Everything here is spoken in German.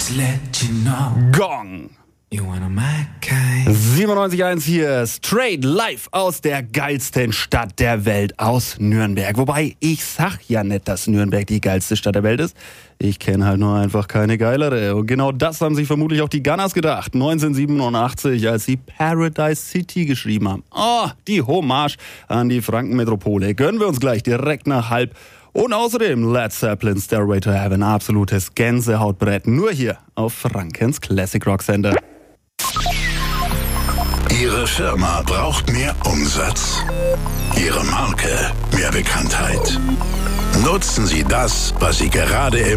just let you know. Gong. You wanna my kind. 97.1 hier, straight live aus der geilsten Stadt der Welt, aus Nürnberg. Wobei, ich sag ja nicht, dass Nürnberg die geilste Stadt der Welt ist. Ich kenne halt nur einfach keine geilere. Und genau das haben sich vermutlich auch die Gunners gedacht. 1987, als sie Paradise City geschrieben haben. Oh, die Hommage an die Frankenmetropole. Gönnen wir uns gleich direkt nach halb. Und außerdem Led Zeppelin Stairway to Heaven, absolutes Gänsehautbrett. Nur hier auf Frankens Classic Rock Sender. Ihre Firma braucht mehr Umsatz. Ihre Marke mehr Bekanntheit. Nutzen Sie das, was Sie gerade im